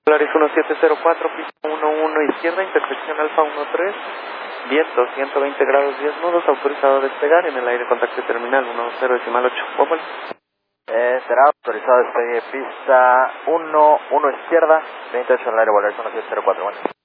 Polaris 1704, pista 11 izquierda, intersección Alfa 13, viento 120 grados 10 nudos, autorizado a despegar en el aire contacto terminal 10.8. Será autorizado despegue pista 11 izquierda, 28 en el aire, Polaris 1704, bueno.